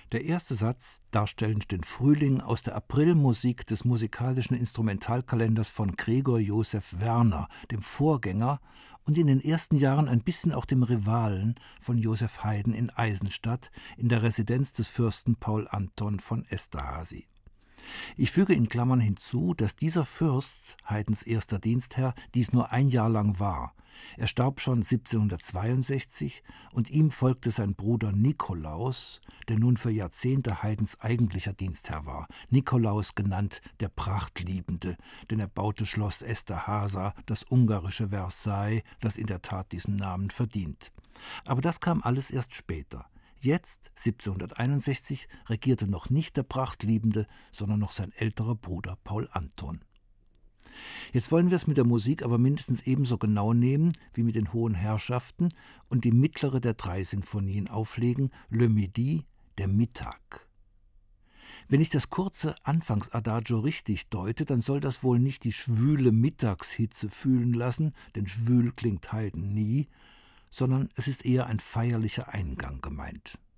Der erste Satz, darstellend den Frühling aus der Aprilmusik des musikalischen Instrumentalkalenders von Gregor Josef Werner, dem Vorgänger und in den ersten Jahren ein bisschen auch dem Rivalen von Joseph Haydn in Eisenstadt in der Residenz des Fürsten Paul Anton von Esterházy. Ich füge in Klammern hinzu, dass dieser Fürst, Haydns erster Dienstherr, dies nur ein Jahr lang war. Er starb schon 1762 und ihm folgte sein Bruder Nikolaus, der nun für Jahrzehnte Haydns eigentlicher Dienstherr war. Nikolaus genannt der Prachtliebende, denn er baute Schloss Esterháza, das ungarische Versailles, das in der Tat diesen Namen verdient. Aber das kam alles erst später. Jetzt, 1761, regierte noch nicht der Prachtliebende, sondern noch sein älterer Bruder Paul Anton. Jetzt wollen wir es mit der Musik aber mindestens ebenso genau nehmen wie mit den hohen Herrschaften und die mittlere der 3 Sinfonien auflegen, Le Midi, der Mittag. Wenn ich das kurze Anfangsadagio richtig deute, dann soll das wohl nicht die schwüle Mittagshitze fühlen lassen, denn schwül klingt Haydn nie, sondern es ist eher ein feierlicher Eingang gemeint.